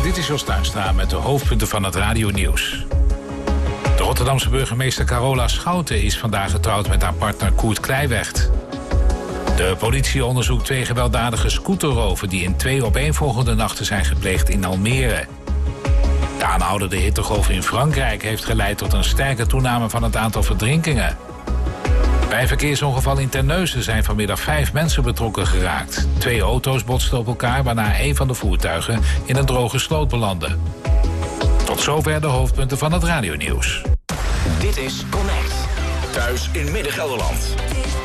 dit is Jos Tuinstra met de hoofdpunten van het radionieuws. De Rotterdamse burgemeester Carola Schouten is vandaag getrouwd met haar partner Koert Kleiweg. De politie onderzoekt 2 gewelddadige scooterroven die in 2 opeenvolgende nachten zijn gepleegd in Almere. De aanhoudende hittegolf in Frankrijk heeft geleid tot een sterke toename van het aantal verdrinkingen. Bij een verkeersongeval in Terneuzen zijn vanmiddag 5 mensen betrokken geraakt. 2 auto's botsten op elkaar, waarna 1 van de voertuigen in een droge sloot belandde. Tot zover de hoofdpunten van het radionieuws. Dit is Connect. Thuis in Midden-Gelderland.